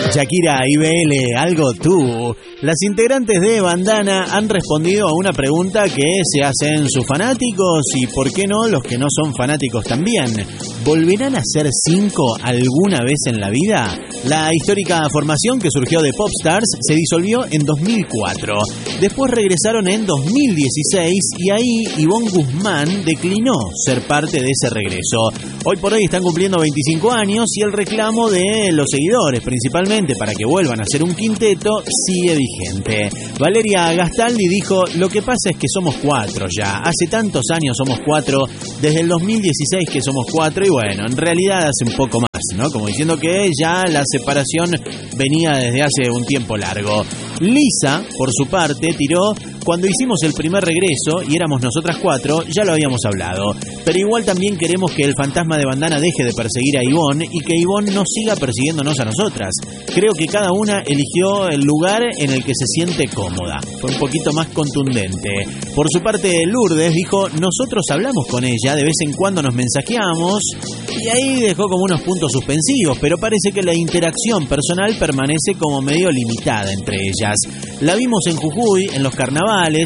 Shakira y BL, algo tú. Las integrantes de Bandana han respondido a una pregunta que se hacen sus fanáticos y, por qué no, los que no son fanáticos también. ¿Volverán a ser 5 alguna vez en la vida? La histórica formación que surgió de Popstars se disolvió en 2004. Después regresaron en 2016 y ahí Ivonne Guzmán declinó ser parte de ese regreso. Hoy por hoy están cumpliendo 25 años y el reclamo de los seguidores, principalmente para que vuelvan a ser un quinteto, sigue vigente. Valeria Gastaldi dijo: lo que pasa es que somos 4 ya, hace tantos años somos 4, desde el 2016 que somos 4 y bueno, en realidad hace un poco más, ¿no? Como diciendo que ya la separación venía desde hace un tiempo largo. Lisa, por su parte, tiró: cuando hicimos el primer regreso y éramos nosotras 4, ya lo habíamos hablado, pero igual también queremos que el fantasma de Bandana deje de perseguir a Ivonne y que Ivonne no siga persiguiéndonos a nosotras. Creo que cada una eligió el lugar en el que se siente cómoda. Fue un poquito más contundente. Por su parte, Lourdes dijo: nosotros hablamos con ella, de vez en cuando nos mensajeamos, y ahí dejó como unos puntos suspensivos, pero parece que la interacción personal permanece como medio limitada entre ellas. La vimos en Jujuy, en los carnavales,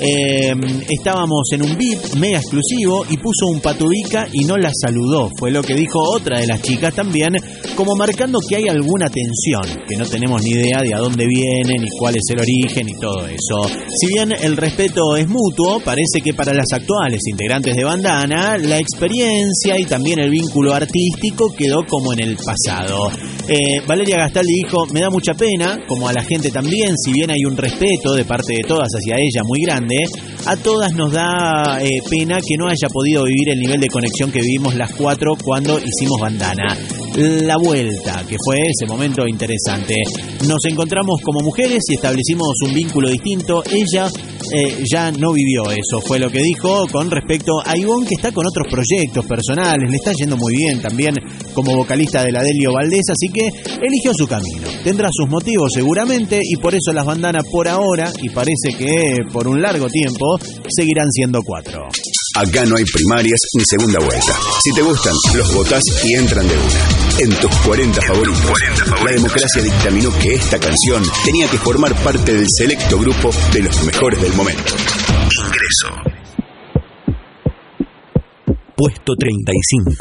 estábamos en un VIP mega exclusivo y puso un patubica y no la saludó. Fue lo que dijo otra de las chicas también, como marcando que hay alguna tensión, que no tenemos ni idea de a dónde viene, ni cuál es el origen y todo eso. Si bien el respeto es mutuo, parece que para las actuales integrantes de Bandana, la experiencia y también el vínculo artístico quedó como en el pasado. Valeria Gastaldi dijo: me da mucha pena, como a la gente también, si bien hay un respeto de parte de todas hacia ella muy grande, a todas nos da pena que no haya podido vivir el nivel de conexión que vivimos las 4 cuando hicimos Bandana. La vuelta, que fue ese momento interesante. Nos encontramos como mujeres y establecimos un vínculo distinto. Ella ya no vivió eso, fue lo que dijo con respecto a Ivonne, que está con otros proyectos personales, le está yendo muy bien también como vocalista de la Delio Valdés, así que eligió su camino. Tendrá sus motivos seguramente y por eso las Bandanas por ahora, y parece que por un largo tiempo, seguirán siendo 4. Acá no hay primarias ni segunda vuelta. Si te gustan, los votás y entran de una. En tus 40 favoritos. La democracia dictaminó que esta canción tenía que formar parte del selecto grupo de los mejores del momento. Ingreso. Puesto 35.